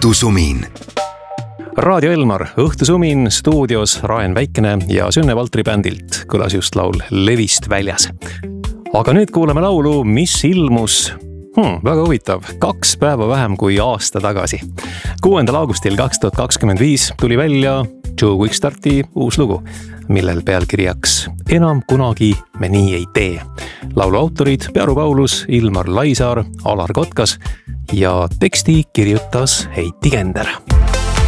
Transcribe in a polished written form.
Õhtusumin. Raadio Elmar, Õhtusumin, stuudios Raen Väikene ja Sünne Valtri bändilt kõlas just laul Levist väljas. Aga nüüd kuuleme laulu, mis ilmus väga huvitav, 2 päeva vähem kui aasta tagasi. 6. augustil 2025 tuli välja Joe Quickstarti uus lugu, millel pealkirjaks Enam kunagi me nii ei tee. Laulu autorid Pearu Paulus, Ilmar Laisaar, Alar Kotkas ja teksti kirjutas Heiti Kender.